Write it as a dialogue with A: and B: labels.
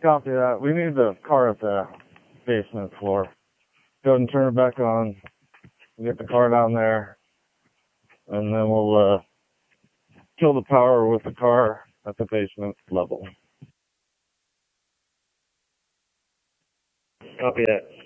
A: Copy that. We need the car at the basement floor. Go ahead and turn it back on. We'll get the car down there, and then we'll kill the power with the car at the basement level. Copy that.